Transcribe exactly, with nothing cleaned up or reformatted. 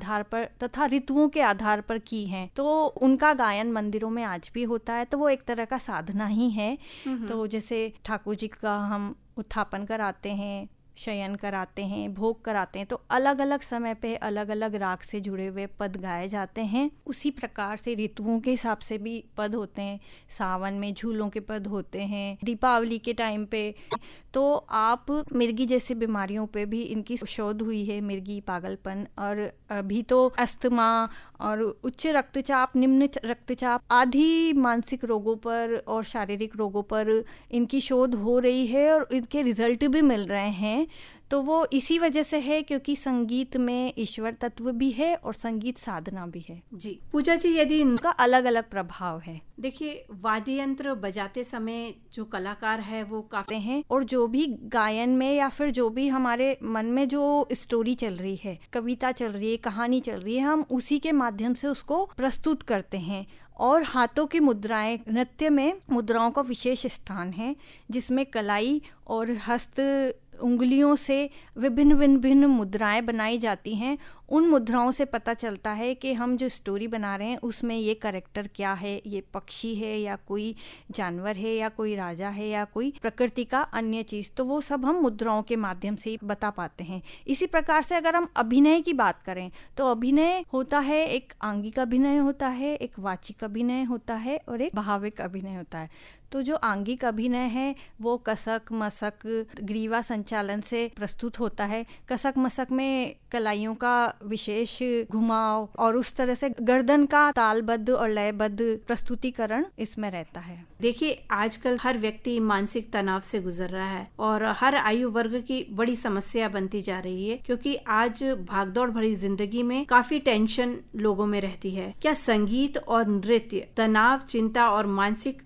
आधार पर तथा ऋतुओं के आधार पर की हैं। तो उनका गायन मंदिरों में आज भी होता है, तो वो एक तरह का साधना ही है। तो जैसे ठाकुर जी का हम उत्थापन कराते हैं, शयन कराते हैं, भोग कराते हैं, तो अलग अलग समय पे अलग अलग राग से जुड़े हुए पद गाए जाते हैं। उसी प्रकार से ऋतुओं के हिसाब से भी पद होते हैं। सावन में झूलों के पद होते हैं, दीपावली के टाइम पे। तो आप मिर्गी जैसी बीमारियों पे भी इनकी शोध हुई है, मिर्गी, पागलपन, और अभी तो अस्थमा और उच्च रक्तचाप, निम्न रक्तचाप आदि मानसिक रोगों पर और शारीरिक रोगों पर इनकी शोध हो रही है और इनके रिजल्ट भी मिल रहे हैं। तो वो इसी वजह से है क्योंकि संगीत में ईश्वर तत्व भी है और संगीत साधना भी है। जी पूजा जी, यदि इनका अलग अलग प्रभाव है। देखिए, वाद्य यंत्र बजाते समय जो कलाकार है वो काफी हैं, और जो भी गायन में या फिर जो भी हमारे मन में जो स्टोरी चल रही है, कविता चल रही है, कहानी चल रही है, हम उसी के माध्यम से उसको प्रस्तुत करते हैं। और हाथों की मुद्राएं, नृत्य में मुद्राओं का विशेष स्थान है, जिसमें कलाई और हस्त उंगलियों से विभिन्न भिन्न भिन्न मुद्राएं बनाई जाती हैं। उन मुद्राओं से पता चलता है कि हम जो स्टोरी बना रहे हैं उसमें ये कैरेक्टर क्या है, ये पक्षी है या कोई जानवर है या कोई राजा है या कोई प्रकृति का अन्य चीज़, तो वो सब हम मुद्राओं के माध्यम से ही बता पाते हैं। इसी प्रकार से अगर हम अभिनय की बात करें तो अभिनय होता है, एक आंगिक अभिनय होता है, एक वाचिक अभिनय होता है और एक भाविक अभिनय होता है। तो जो आंगिक अभिनय है वो कसक मसक ग्रीवा संचालन से प्रस्तुत होता है। कसक मसक में कलाइयों का विशेष घुमाव और उस तरह से गर्दन का तालबद्ध और लयबद्ध प्रस्तुतिकरण इसमें रहता है। देखिए, आजकल हर व्यक्ति मानसिक तनाव से गुजर रहा है और हर आयु वर्ग की बड़ी समस्या बनती जा रही है, क्योंकि आज भागदौड़ भरी जिंदगी में काफी टेंशन लोगों में रहती है। क्या संगीत और नृत्य तनाव, चिंता और मानसिक